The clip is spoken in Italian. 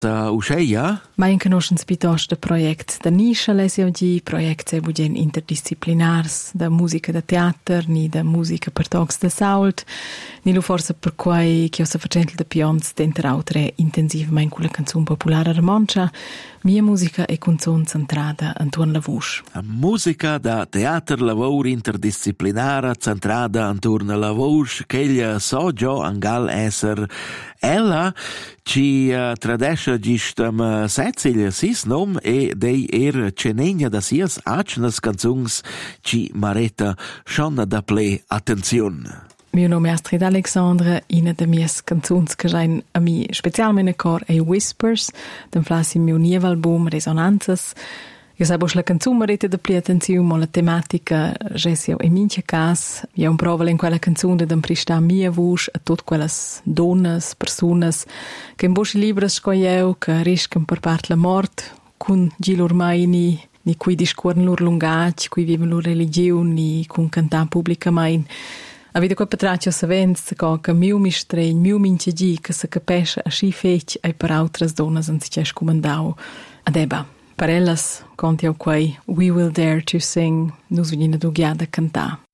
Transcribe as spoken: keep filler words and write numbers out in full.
Uh, Uscheia? Mai conoscen piuttosto project da niscia lesi oggi, project e bugen interdisciplinars, da musica da teater, ni da musica per tocs da sault, ni lo forse per quai che ho sa facendo da pions dentro altre intensivamente con la canzone popolare romancia, mia musica e canzone centrata intorno alla voce. Musica da teater lavoro interdisciplinare centrata intorno alla voce, che gli so già angal esser ella ci uh, tradesce gistam Cecilia sis nom e dei er cenegna da sias acnas canzuns ci mareta schon da ple attenzione. Mio nome è Astrid Alexandra, una delle mie canzoni che sono a me specialmente cor è Whispers, del flassi mio nuovo album Resonanzas. Io sabo che la canzone merita da più attenzione, ma la tematica è sia in minchia cas. Io un prova in quella canzone da prestare mia voce a tutte quelle donne, persone che in voce libere scoglieu, che rischiano per parte la morte, con gi ormai ni, ni cui discorrono loro lungaci, cui vivono loro religione, ni con cantare pubblicamente. Avete qua patraccio savenza che mio mi stregno, mio minchia gi, che si capisce a sci feci e per altre donne non si c'è scomandau. Adeba. Per ellas conti au quai We Will Dare to Sing, nus venina dugiada cantà.